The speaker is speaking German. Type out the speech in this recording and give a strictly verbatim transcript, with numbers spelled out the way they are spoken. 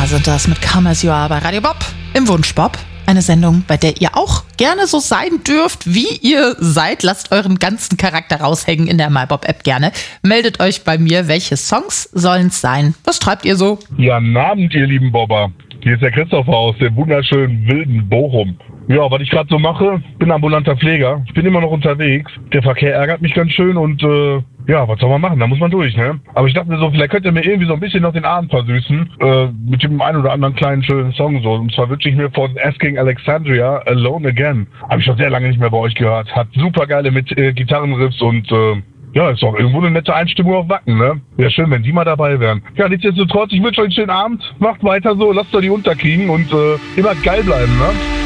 sind das mit Come As You Are bei Radio Bob im Wunsch Bob. Eine Sendung, bei der ihr auch gerne so sein dürft, wie ihr seid. Lasst euren ganzen Charakter raushängen in der MyBob-App gerne. Meldet euch bei mir, welche Songs sollen es sein? Was treibt ihr so? Ja, guten Abend, ihr lieben Bobber. Hier ist der Christopher aus dem wunderschönen wilden Bochum. Ja, was ich gerade so mache, bin ambulanter Pfleger. Ich bin immer noch unterwegs. Der Verkehr ärgert mich ganz schön und äh, ja, was soll man machen? Da muss man durch, ne? Aber ich dachte mir so, vielleicht könnt ihr mir irgendwie so ein bisschen noch den Abend versüßen äh, mit dem einen oder anderen kleinen schönen Song so. Und zwar wünsche ich mir von Asking Alexandria Alone Again. Habe ich schon sehr lange nicht mehr bei euch gehört. Hat super geile mit äh, Gitarrenriffs und äh, ja, ist doch irgendwo eine nette Einstimmung auf Wacken, ne? Wäre schön, wenn die mal dabei wären. Ja, nichtsdestotrotz, ich wünsche euch einen schönen Abend. Macht weiter so, lasst euch die unterkriegen und äh, immer geil bleiben, ne?